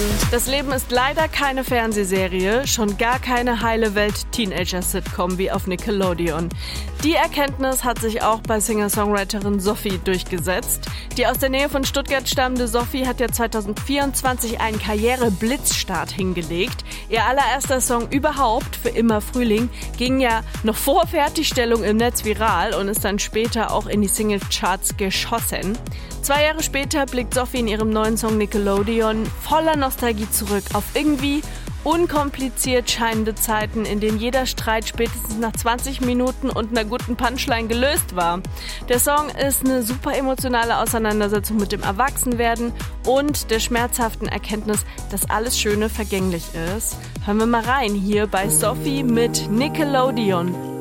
Das Leben ist leider keine Fernsehserie, schon gar keine heile Welt-Teenager-Sitcom wie auf Nickelodeon. Die Erkenntnis hat sich auch bei Singer-Songwriterin Sophie durchgesetzt. Die aus der Nähe von Stuttgart stammende Sophie hat ja 2024 einen Karriere-Blitzstart hingelegt. Ihr allererster Song überhaupt, Für immer Frühling, ging ja noch vor Fertigstellung im Netz viral und ist dann später auch in die Single-Charts geschossen. 2 Jahre später blickt Sophie in ihrem neuen Song Nickelodeon voller Nostalgie zurück auf irgendwie unkompliziert scheinende Zeiten, in denen jeder Streit spätestens nach 20 Minuten und einer guten Punchline gelöst war. Der Song ist eine super emotionale Auseinandersetzung mit dem Erwachsenwerden und der schmerzhaften Erkenntnis, dass alles Schöne vergänglich ist. Hören wir mal rein hier bei Sophie mit Nickelodeon.